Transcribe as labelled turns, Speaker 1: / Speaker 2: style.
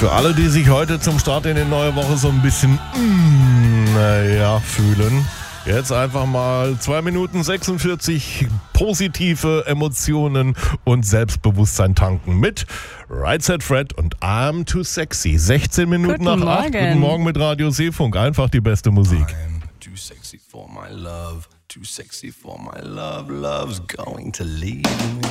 Speaker 1: Für alle, die sich heute zum Start in die neue Woche so ein bisschen fühlen, jetzt einfach mal 2 Minuten 46 positive Emotionen und Selbstbewusstsein tanken mit Right Said Fred und I'm Too Sexy. 16 Minuten
Speaker 2: Guten
Speaker 1: nach 8.
Speaker 2: Morgen.
Speaker 1: Guten Morgen mit Radio Seefunk. Einfach die beste Musik.
Speaker 3: I'm too sexy for my love, too sexy for my love, love's going to leave me.